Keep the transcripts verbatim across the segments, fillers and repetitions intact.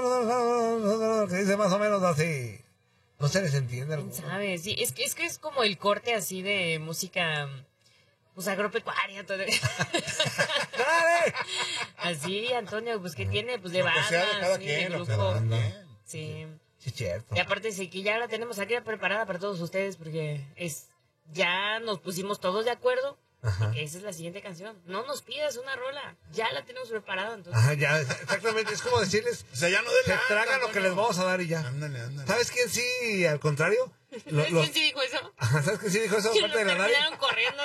Que dice más o menos así. No se les entiende. ¿Quién sabe? Sí, es que, es que es como el corte así de música, pues agropecuaria. Todo. Así, Antonio, pues que tiene, pues de banda, sea de cada sí, quien, de lo grupo. que sea. Sí. Sí, cierto. Y aparte sí que ya la tenemos aquí preparada para todos ustedes porque es ya nos pusimos todos de acuerdo. Ajá. Que esa es la siguiente canción. No nos pidas una rola, ya la tenemos preparada. Entonces. Ajá, ya, exactamente. Es como decirles, O sea, ya no se de tragan lo que les vamos a dar y ya. Ándale, ándale. ¿Sabes quién sí, al contrario? Lo- ¿Sabes los- quién sí dijo eso? Ajá, ¿sabes quién sí dijo eso? Que Aparte de nos la Nari. terminaron corriendo.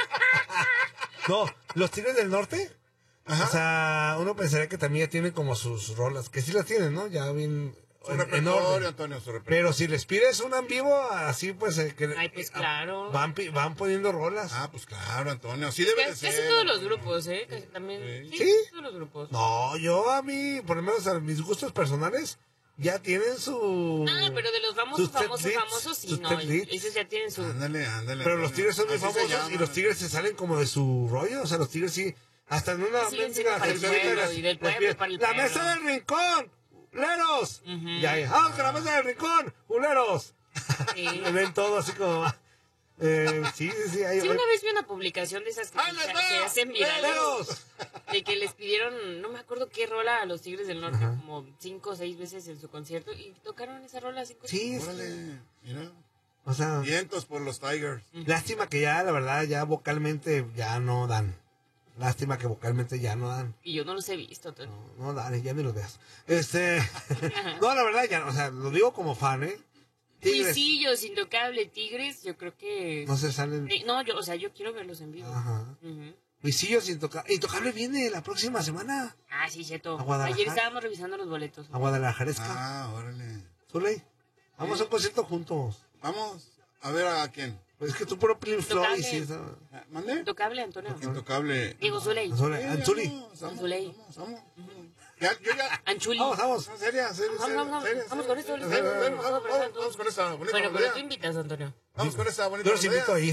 No, los Tigres del Norte. Ajá. O sea, uno pensaría que también ya tienen como sus rolas, que sí las tienen, ¿no? Ya bien Su en, en repertorio, orden. Antonio, su repertorio. Pero si les pides una en vivo, así pues... eh, que, Ay, pues eh, claro. Van, pi- van poniendo rolas. Ah, pues claro, Antonio, así debe de Casi, ser. casi todos los grupos, ¿eh? Casi también. Sí. Sí, ¿Sí? todos los grupos. No, yo a mí, por lo menos a mis gustos personales, ya tienen su... Ah, pero de los famosos, sus set famosos, lists, famosos, sí, sus no. set lists. Esos ya tienen su... Ándale, ándale. Pero los Antonio. Tigres son muy Así se famosos llama. y los Tigres se salen como de su rollo. O sea, los Tigres sí, hasta en una Siguen mendiga siendo para el cervecita pueblo les- y del les pueblo piden, para el ¡la pueblo! mesa del rincón! ¡Leros! Ujú. Ya, ya, ¡vamos con la mesa del rincón! ¡Uleros! Sí. Me ven todo así como... Eh, sí, sí, sí. Hay, Sí, una vez vi una publicación de esas que, ¡Ay, les que va! hacen virales. ¡Leros! De que les pidieron, no me acuerdo qué rola a los Tigres del Norte, como cinco o seis veces en su concierto, y tocaron esa rola cinco Sí, sí. Órale, mira. O sea, Vientos por los Tigers. lástima que ya, la verdad, ya vocalmente ya no dan. Lástima que vocalmente ya no dan. Y yo no los he visto. Tony. No, no dan, ya ni los veas. Este... no, la verdad, ya, o sea, lo digo como fan, ¿eh? Tigres. Huisillos, Intocable, Tigres, yo creo que... No se salen... Sí, no, yo, o sea, yo quiero verlos en vivo. Ajá. Ujú. Huisillos, Intocable. Intocable viene la próxima semana. Ah, sí, cierto. ¿A Guadalajara? Ayer estábamos revisando los boletos. A Guadalajaresca. Ah, órale. Zuley, vamos a un concierto juntos. Vamos a ver a quién. Pues es que tú puro Pink Floyd, Intocable. sí, esa- Eh, ¿Mande? Intocable, Antonio. Intocable. Diego Zuley. Zuley, Sí, Anzuli. vamos, vamos, Zuley. vamos, vamos. Ya, yo ya. Anchuli. Vamos, vamos. No, seria, seria, Vamos, seria, vamos, vamos. seria, Vamos seria. con esto, Ven, Luis. ven, ven, Vamos, vamos, vamos, vamos, vamos con esa bonita Bueno, pero melodía. tú invitas, Antonio. Vamos con esa bonita Yo los invito a melodía. ir.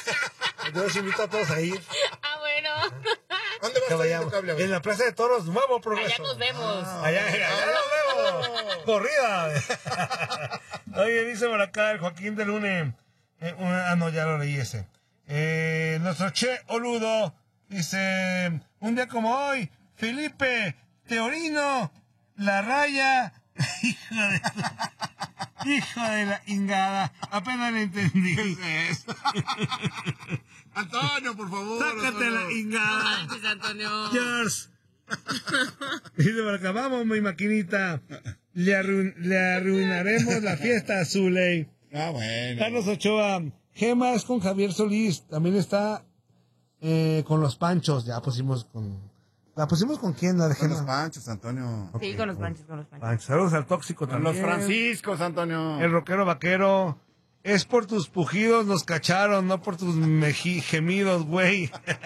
Yo los invito a todos a ir. Ah, bueno. ¿Dónde vas Que a ir, vayamos. Intocable? A ver. En la Plaza de Toros, Nuevo Progreso. Allá nos vemos. Allá, allá nos vemos. Corrida. Oye, dice por acá el Joaquín de Lune. Eh, una- ah, no, ya lo leí ese. Eh, nuestro Che Oludo dice: un día como hoy, Felipe Teorino, la raya. Hijo de la, hijo de la ingada. Apenas le entendí. ¿Qué es eso? Antonio, por favor. Sácate Antonio. la No ingada. manches, Antonio. George. Dice por acá, vamos, mi maquinita. Le, arruin- le arruinaremos la fiesta a Zuley. Ah, bueno. Carlos Ochoa. Gema es con Javier Solís. También está eh, con los Panchos. Ya pusimos con... ¿La pusimos con quién? La de Con los Gema. panchos, Antonio. Sí, con los panchos, con los panchos. Panchos. Saludos al tóxico Con también. los franciscos, Antonio. El rockero vaquero. Es por tus pujidos nos cacharon, no por tus meji- gemidos, güey.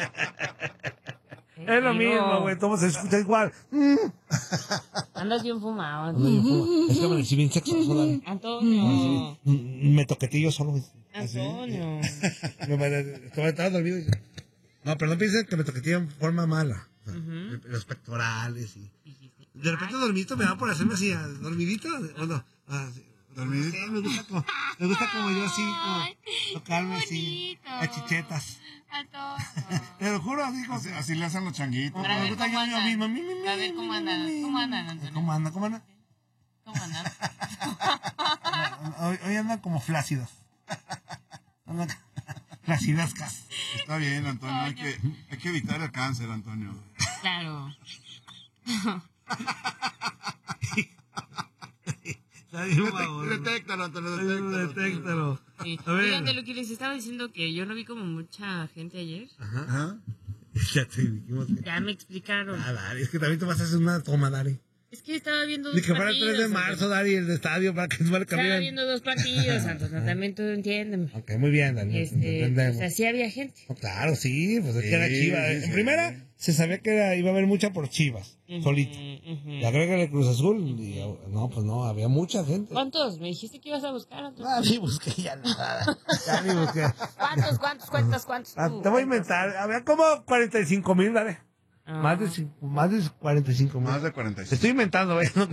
Es lo mismo, güey. Todo se escucha igual. Mm. Andas bien fumado, No, yo como- Es que me decí bien sexoso, Dani. Antonio. Mm, Me toquetillo solo. güey. Antonio. Me- me- Estaba estaba dormido. y- No, pero no piensen que me toquetillo en forma mala. O sea, Los pectorales y... De repente dormidito me va por hacerme así, ah, dormidito. ¿O no? Ah, sí. Dormidito. Sí, me gusta como, me gusta como yo así, como Ay, tocarme así, bonito. a chichetas. Antonio. Te lo juro, así como Así, así le hacen los changuitos. A ver, me gusta ¿cómo yo yo andan? mismo. Mi, mi, mi, A ver, ¿cómo andan? mi, mi, ¿Cómo mi. andan, Antonio? ¿Cómo anda? ¿Cómo anda? ¿Cómo andan? Hoy, hoy andan como flácidos. Andan flacidascas. Está bien, Antonio. Hay que, hay que evitar el cáncer, Antonio. Claro. Está bien, babón. Detéctalo, Antonio, detéctalo. Detéctalo. Sí. A ver. Oigan, de lo que les estaba diciendo que yo no vi como mucha gente ayer. Ajá. Ya te dijimos que... Ya me explicaron. Ah, Dari, es que también te vas a hacer una toma, Dari. Es que estaba viendo dos Ni que fuera el partidos. tres de marzo, Dari, el de estadio, para que no le Estaba cambian. viendo dos partidos, Antonio. También tú entiéndeme. Ok, muy bien, Dari. Este, entendemos. o sea, sí había gente. No, claro, sí, pues es que era Sí, Chivas. sí, En sí. primera, se sabía que era- iba a haber mucha por Chivas, solito. Ujú. Ya creo que el Cruz Azul, y, no, pues no, había mucha gente. ¿Cuántos? Me dijiste que ibas a buscar, Antonio. Ah, ni busqué ya nada. Ya ni busqué. ¿Cuántos, cuántos, cuántos, cuántos? Ah, tú? te voy a inventar. Había como cuarenta y cinco mil, dale. Ah. Más de, cin- más de cuarenta y cinco mil. Más de Te cuarenta y cinco. estoy inventando, ¿ves? No